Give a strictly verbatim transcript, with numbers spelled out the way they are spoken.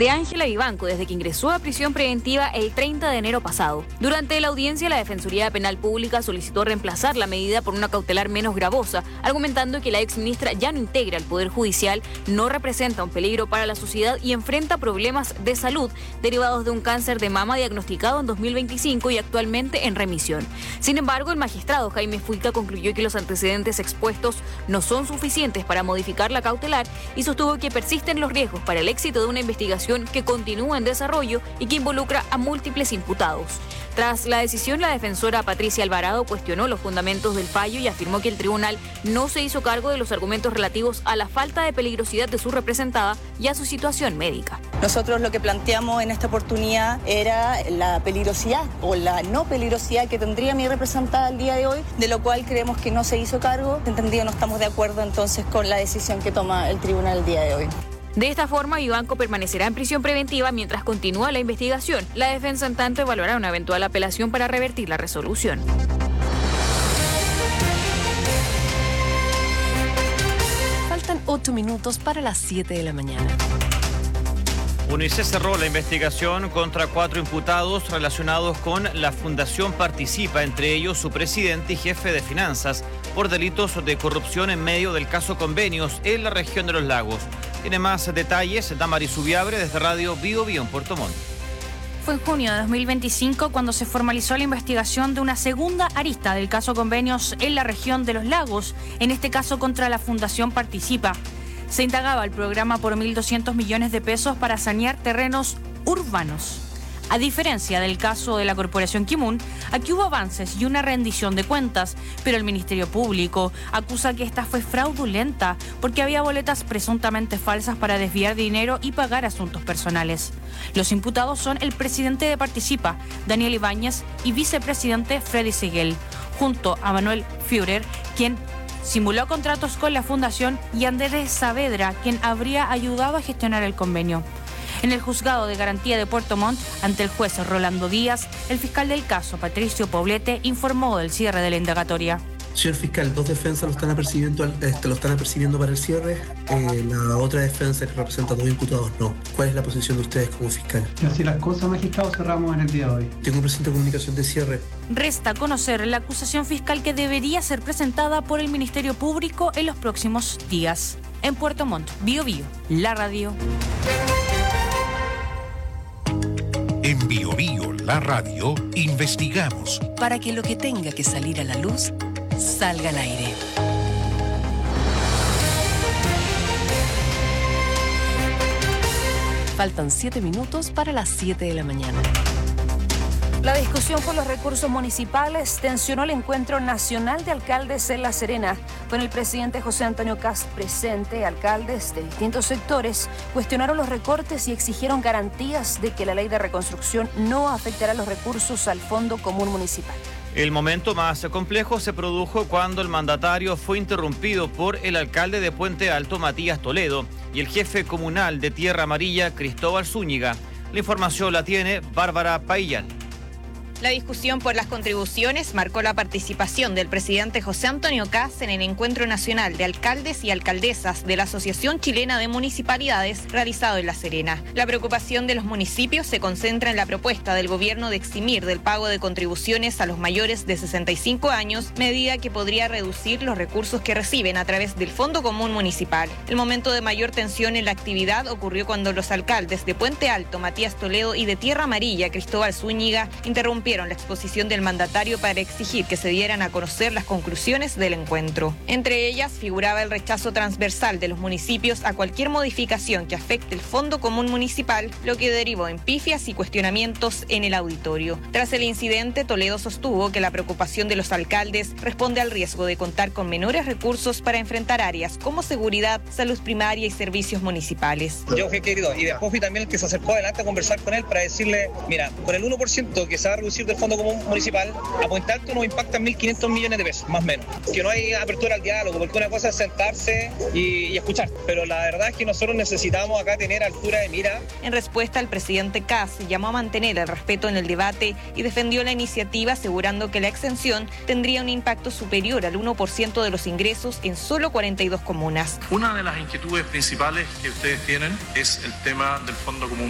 de Ángela Vivanco desde que ingresó a prisión preventiva el treinta de enero pasado. Durante la audiencia, la Defensoría Penal Pública solicitó reemplazar la medida por una cautelar menos gravosa, argumentando que la exministra ya no integra el Poder Judicial, no representa un peligro para la sociedad y enfrenta problemas de salud derivados de un cáncer de mama diagnosticado en dos mil veinticinco y actualmente en remisión. Sin embargo, el magistrado Jaime Fuica concluyó que los antecedentes expuestos no son suficientes para modificar la cautelar y sostuvo que persisten los riesgos para el éxito de una investigación que continúa en desarrollo y que involucra a múltiples imputados. Tras la decisión, la defensora Patricia Alvarado cuestionó los fundamentos del fallo y afirmó que el tribunal no se hizo cargo de los argumentos relativos a la falta de peligrosidad de su representada y a su situación médica. Nosotros lo que planteamos en esta oportunidad era la peligrosidad o la no peligrosidad que tendría mi representada el día de hoy, de lo cual creemos que no se hizo cargo. Entendido, no estamos de acuerdo entonces con la decisión que toma el tribunal el día de hoy. De esta forma, Vivanco permanecerá en prisión preventiva mientras continúa la investigación. La defensa, en tanto, evaluará una eventual apelación para revertir la resolución. Faltan ocho minutos para las siete de la mañana. UNICEF cerró la investigación contra cuatro imputados relacionados con la Fundación Participa, entre ellos su presidente y jefe de finanzas, por delitos de corrupción en medio del caso Convenios en la región de Los Lagos. Tiene más detalles Damaris Ubiabre desde Radio Bio Bio en Puerto Montt. Fue en junio de dos mil veinticinco cuando se formalizó la investigación de una segunda arista del caso Convenios en la región de Los Lagos, en este caso contra la Fundación Participa. Se indagaba el programa por mil doscientos millones de pesos para sanear terrenos urbanos. A diferencia del caso de la Corporación Kimun, aquí hubo avances y una rendición de cuentas, pero el Ministerio Público acusa que esta fue fraudulenta porque había boletas presuntamente falsas para desviar dinero y pagar asuntos personales. Los imputados son el presidente de Participa, Daniel Ibáñez, y vicepresidente Freddy Seguel, junto a Manuel Führer, quien simuló contratos con la fundación, y Andrés Saavedra, quien habría ayudado a gestionar el convenio. En el juzgado de garantía de Puerto Montt, ante el juez Rolando Díaz, el fiscal del caso, Patricio Poblete, informó del cierre de la indagatoria. Señor fiscal, dos defensas lo están apercibiendo, este, lo están apercibiendo para el cierre. Eh, la otra defensa que representa a dos imputados no. ¿Cuál es la posición de ustedes como fiscal? Así las cosas, magistrado, cerramos en el día de hoy. Tengo presente comunicación de cierre. Resta conocer la acusación fiscal que debería ser presentada por el Ministerio Público en los próximos días. En Puerto Montt, Bio Bio, la radio. En Bio Bio, la radio, investigamos para que lo que tenga que salir a la luz salga al aire. Faltan siete minutos para las siete de la mañana. La discusión por los recursos municipales tensionó el encuentro nacional de alcaldes en La Serena. Con el presidente José Antonio Kast presente, alcaldes de distintos sectores cuestionaron los recortes y exigieron garantías de que la ley de reconstrucción no afectará los recursos al Fondo Común Municipal. El momento más complejo se produjo cuando el mandatario fue interrumpido por el alcalde de Puente Alto, Matías Toledo, y el jefe comunal de Tierra Amarilla, Cristóbal Zúñiga. La información la tiene Bárbara Paillal. La discusión por las contribuciones marcó la participación del presidente José Antonio Kast en el Encuentro Nacional de Alcaldes y Alcaldesas de la Asociación Chilena de Municipalidades realizado en La Serena. La preocupación de los municipios se concentra en la propuesta del gobierno de eximir del pago de contribuciones a los mayores de sesenta y cinco años, medida que podría reducir los recursos que reciben a través del Fondo Común Municipal. El momento de mayor tensión en la actividad ocurrió cuando los alcaldes de Puente Alto, Matías Toledo, y de Tierra Amarilla, Cristóbal Zúñiga, interrumpieron la exposición del mandatario para exigir que se dieran a conocer las conclusiones del encuentro. Entre ellas figuraba el rechazo transversal de los municipios a cualquier modificación que afecte el Fondo Común Municipal, lo que derivó en pifias y cuestionamientos en el auditorio. Tras el incidente, Toledo sostuvo que la preocupación de los alcaldes responde al riesgo de contar con menores recursos para enfrentar áreas como seguridad, salud primaria y servicios municipales. Yo fui querido y después fui también el que se acercó adelante a conversar con él para decirle, mira, con el uno por ciento que se va a reducir del Fondo Común Municipal, a Puente Alto nos impactan mil quinientos millones de pesos, más o menos. Que no hay apertura al diálogo, porque una cosa es sentarse y, y escuchar, pero la verdad es que nosotros necesitamos acá tener altura de mira. En respuesta, el presidente Kast llamó a mantener el respeto en el debate y defendió la iniciativa, asegurando que la exención tendría un impacto superior al uno por ciento de los ingresos en solo cuarenta y dos comunas. Una de las inquietudes principales que ustedes tienen es el tema del Fondo Común